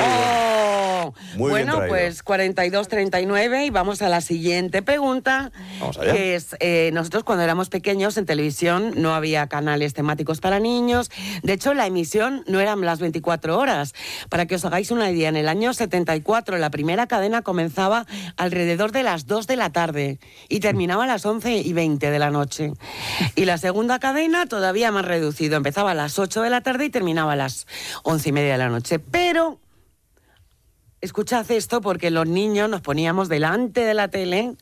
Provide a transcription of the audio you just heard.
Oh, Muy bien bueno, traído. pues 42-39 y vamos a la siguiente pregunta. Vamos allá. Que es, nosotros cuando éramos pequeños en televisión no había canales temáticos para niños. De hecho, la emisión no eran las 24 horas. Para que os hagáis una idea, en el año 74 la primera cadena comenzaba alrededor de las 2 de la tarde y terminaba a las 11:20 de la noche. Y la segunda cadena todavía más reducido. Empezaba a las 8 de la tarde y terminaba a las 11:30 de la noche. Pero escuchad esto porque los niños nos poníamos delante de la tele